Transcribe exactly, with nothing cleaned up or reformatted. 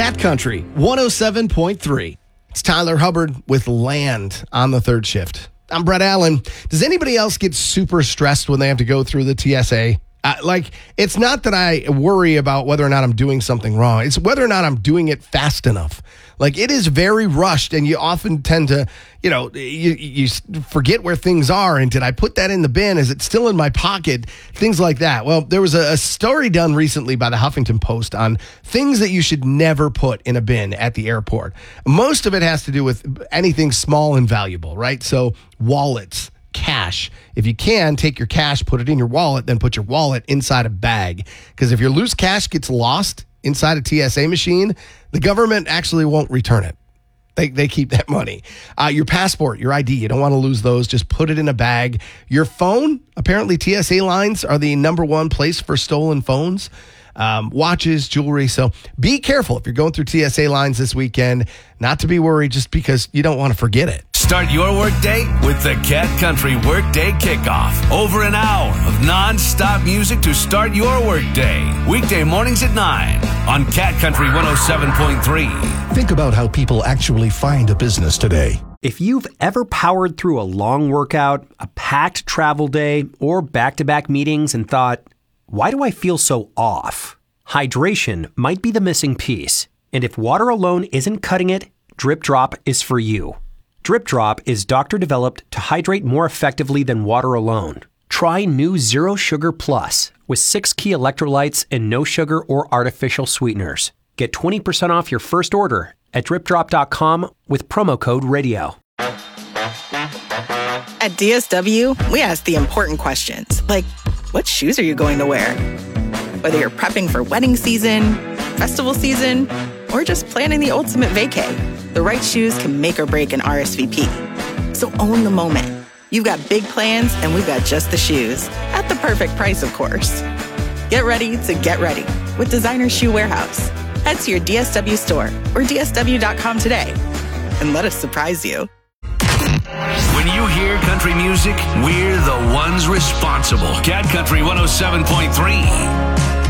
Cat Country one oh seven point three. It's Tyler Hubbard with Land on the third shift. I'm Brett Allen. Does anybody else get super stressed when they have to go through the T S A? Uh, like, it's not that I worry about whether or not I'm doing something wrong. It's whether or not I'm doing it fast enough. Like, it is very rushed, and you often tend to, you know, you, you forget where things are. And did I put that in the bin? Is it still in my pocket? Things like that. Well, there was a, a story done recently by the Huffington Post on things that you should never put in a bin at the airport. Most of it has to do with anything small and valuable, right? So, wallets. Cash. If you can, take your cash, put it in your wallet, then put your wallet inside a bag. Because if your loose cash gets lost inside a T S A machine, the government actually won't return it. They they keep that money. Uh, your passport, your I D, you don't want to lose those. Just put it in a bag. Your phone, apparently T S A lines are the number one place for stolen phones. Um, watches, jewelry. So be careful if you're going through T S A lines this weekend. Not to be worried just because you don't want to forget it. Start your workday with the Cat Country Workday Kickoff. Over an hour of non-stop music to start your workday. Weekday mornings at nine on Cat Country one oh seven point three. Think about how people actually find a business today. If you've ever powered through a long workout, a packed travel day, or back-to-back meetings and thought, why do I feel so off? Hydration might be the missing piece. And if water alone isn't cutting it, Drip Drop is for you. Drip Drop is doctor-developed to hydrate more effectively than water alone. Try new Zero Sugar Plus with six key electrolytes and no sugar or artificial sweeteners. Get twenty percent off your first order at drip drop dot com with promo code radio. At D S W, we ask the important questions, like, what shoes are you going to wear? Whether you're prepping for wedding season, festival season, or just planning the ultimate vacay, the right shoes can make or break an R S V P. So own the moment. You've got big plans, and we've got just the shoes. At the perfect price, of course. Get ready to get ready with Designer Shoe Warehouse. Head to your D S W store or D S W dot com today and let us surprise you. When you hear country music, we're the ones responsible. Cat Country one oh seven point three.